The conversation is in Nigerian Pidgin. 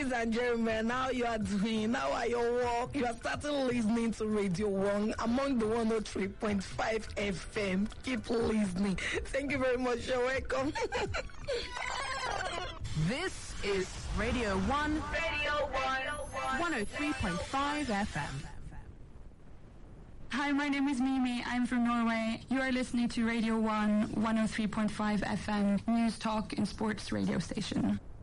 Ladies and gentlemen, how you are doing? How are your work? You are starting listening to Radio 1 among the 103.5 FM. Keep listening. Thank you very much. You're welcome. This is Radio 1. Radio 1. 103.5 FM. Hi, my name is Mimi. I'm from Norway. You are listening to Radio 1, 103.5 FM, news, talk, and sports radio station.